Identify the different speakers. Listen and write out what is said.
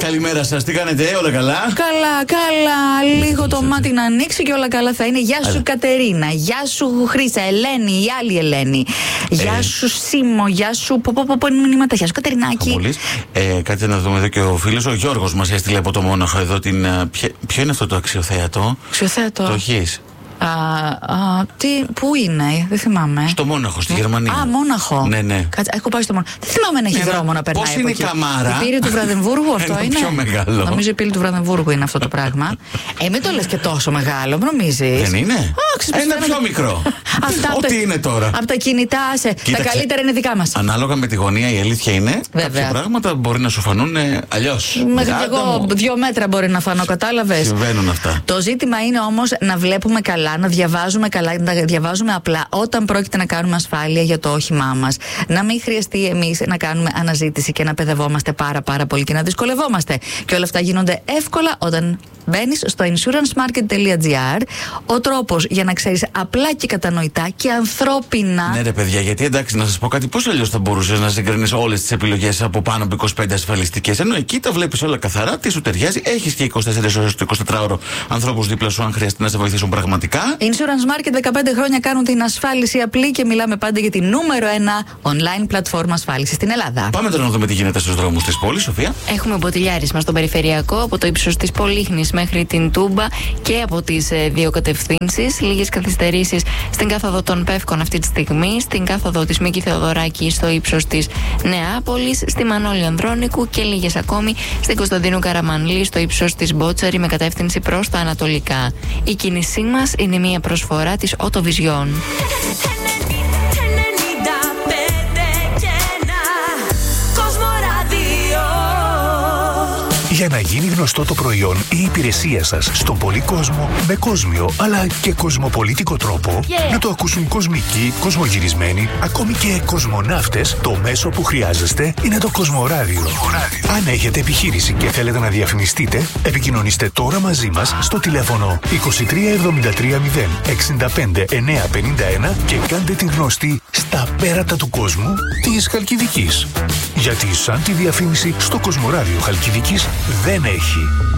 Speaker 1: Καλημέρα σας, τι κάνετε, όλα καλά?
Speaker 2: Καλά. Λίγο το μάτι να ανοίξει και όλα καλά θα είναι. Γεια σου Κατερίνα, γεια σου Χρύσα, Ελένη, η άλλη Ελένη. Γεια σου Σίμω, γεια σου. Πω μηνύματα, γεια σου Κατερινάκη.
Speaker 1: Κάτσε να δούμε εδώ και ο φίλος ο Γιώργος μας έστειλε από το Μόναχο εδώ την. Ποιο είναι αυτό το αξιοθέατο?
Speaker 2: Αξιοθέατο.
Speaker 1: Το έχεις?
Speaker 2: Πού είναι, δεν θυμάμαι.
Speaker 1: Στο Μόναχο, στη Γερμανία.
Speaker 2: Μόναχο.
Speaker 1: Ναι.
Speaker 2: Έχω πάει στο Μόναχο. Δεν θυμάμαι να έχει δρόμο να περνάει.
Speaker 1: Πώς είναι η Καμάρα?
Speaker 2: Η πύλη του Βραδεμβούργου, αυτό είναι.
Speaker 1: Πιο μεγάλο.
Speaker 2: Νομίζω η πύλη του Βραδεμβούργου είναι αυτό το πράγμα. Μην το λες και τόσο μεγάλο, νομίζεις?
Speaker 1: Δεν είναι? Ένα πιο μικρό. Ό,τι είναι τώρα.
Speaker 2: Από τα κινητά, τα καλύτερα είναι δικά μας.
Speaker 1: Ανάλογα με τη γωνία, η αλήθεια είναι. Κάποια πράγματα μπορεί να σου φανούν αλλιώς.
Speaker 2: Μέχρι και εγώ 2 μέτρα μπορεί να φανώ, κατάλαβες.
Speaker 1: Συμβαίνουν αυτά.
Speaker 2: Το ζήτημα είναι όμως να βλέπουμε καλά, να διαβάζουμε καλά, να διαβάζουμε απλά όταν πρόκειται να κάνουμε ασφάλεια για το όχημά μας. Να μην χρειαστεί εμείς να κάνουμε αναζήτηση και να παιδευόμαστε πάρα πολύ και να δυσκολευόμαστε. Και όλα αυτά γίνονται εύκολα όταν μπαίνεις στο insurancemarket.gr. Ο τρόπος για να ξέρεις απλά και κατανοητά και ανθρώπινα.
Speaker 1: Ναι, ρε παιδιά, γιατί εντάξει, να σας πω κάτι, πώς αλλιώς θα μπορούσες να συγκρίνεις όλες τις επιλογές από πάνω από 25 ασφαλιστικές? Ενώ εκεί τα βλέπεις όλα καθαρά, τι σου ταιριάζει. Έχεις και 24 ώρες το 24ωρο ανθρώπους δίπλα σου, αν χρειαστεί να σε βοηθήσουν πραγματικά.
Speaker 2: Insurance Market 15 χρόνια κάνουν την ασφάλιση απλή και μιλάμε πάντα για την νούμερο 1 online πλατφόρμα ασφάλισης στην Ελλάδα.
Speaker 1: Πάμε τώρα να δούμε τι γίνεται στους δρόμους της πόλης, Σοφία.
Speaker 3: Έχουμε μποτιλιάρισμα στον περιφερειακό από το ύψος της Πολύχνης μέχρι την Τούμπα και από τις δύο κατευθύνσεις. Λίγες καθυστερήσεις στην κάθοδο των Πεύκων αυτή τη στιγμή, στην κάθοδο της Μίκη Θεοδωράκη στο ύψος της Νεάπολης, στη Μανώλη Ανδρώνικου και λίγες ακόμη στην Κωνσταντίνου Καραμανλή στο ύψος της Μπότσαρη με κατεύθυνση προς τα ανατολικά. Η κίνησή μας είναι μια προσφορά της Autovision.
Speaker 4: Για να γίνει γνωστό το προϊόν ή η υπηρεσία σας στον πολύ κόσμο με κόσμιο αλλά και κοσμοπολίτικο τρόπο, να το ακούσουν κοσμικοί, κοσμογυρισμένοι, ακόμη και κοσμοναύτες, το μέσο που χρειάζεστε είναι το Κοσμοράδιο. Αν έχετε επιχείρηση και θέλετε να διαφημιστείτε, επικοινωνήστε τώρα μαζί μας στο τηλέφωνο 23 73 0 65 951 και κάντε την γνωστή στα πέρατα του κόσμου της Χαλκιδικής. Γιατί σαν τη διαφήμιση στο Κοσμοράδιο Χαλκιδικής δεν έχει.